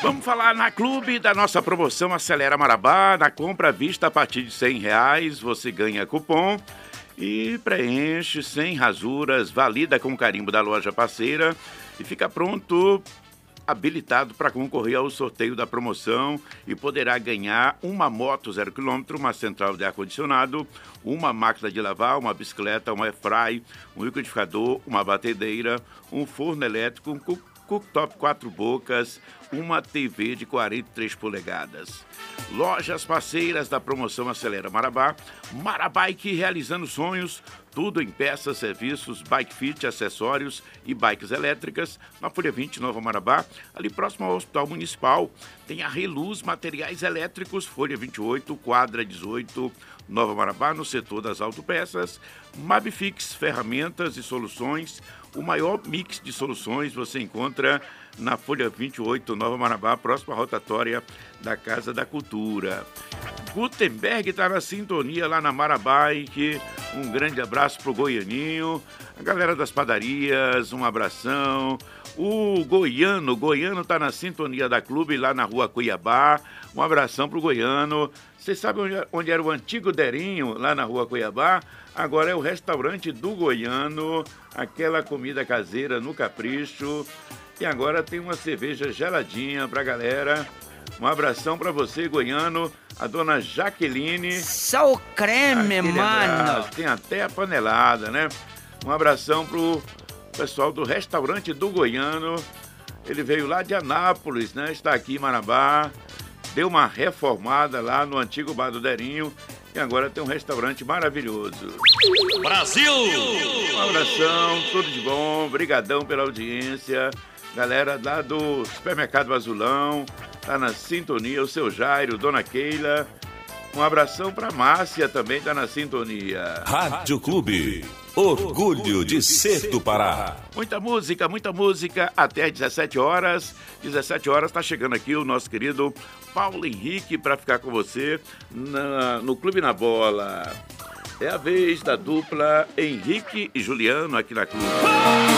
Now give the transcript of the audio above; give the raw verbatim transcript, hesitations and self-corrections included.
Vamos falar na Clube da nossa promoção Acelera Marabá. Na compra à vista a partir de cem reais, você ganha cupom e preenche sem rasuras, valida com o carimbo da loja parceira e fica pronto, habilitado para concorrer ao sorteio da promoção e poderá ganhar uma moto zero quilômetro, uma central de ar-condicionado, uma máquina de lavar, uma bicicleta, um airfry, um liquidificador, uma batedeira, um forno elétrico, um cooktop quatro bocas, uma T V de quarenta e três polegadas. Lojas parceiras da promoção Acelera Marabá, Marabike realizando sonhos, tudo em peças, serviços, bike fit, acessórios e bikes elétricas, na Folha vinte, Nova Marabá, ali próximo ao Hospital Municipal. Tem a Reluz Materiais Elétricos, Folha vinte e oito, quadra dezoito, Nova Marabá, no setor das autopeças. Mabifix, ferramentas e soluções, o maior mix de soluções você encontra na Folha vinte e oito, Nova Marabá, próxima rotatória da Casa da Cultura. Gutenberg está na sintonia lá na Marabike. Um grande abraço pro Goianinho, a galera das padarias, um abração. O Goiano, Goiano está na sintonia da Clube lá na Rua Cuiabá. Um abração pro Goiano. Vocês sabem onde, onde era o antigo Derinho, lá na Rua Cuiabá? Agora é o restaurante do Goiano, aquela comida caseira no capricho. E agora tem uma cerveja geladinha pra galera. Um abração pra você, Goiano. A dona Jaqueline. Só o creme, Aquele mano. abraço. Tem até a panelada, né? Um abração pro pessoal do restaurante do Goiano. Ele veio lá de Anápolis, né? Está aqui em Marabá. Deu uma reformada lá no antigo Bar do Derinho. E agora tem um restaurante maravilhoso. Brasil! Um abração, tudo de bom. Obrigadão pela audiência. Galera lá do Supermercado Azulão, tá na sintonia, o seu Jairo, Dona Keila. Um abração pra Márcia também, tá na sintonia. Rádio Clube, orgulho de ser do Pará. Muita música, muita música, até às dezessete horas. dezessete horas tá chegando aqui o nosso querido Paulo Henrique para ficar com você na, no Clube na Bola. É a vez da dupla Henrique e Juliano aqui na Clube.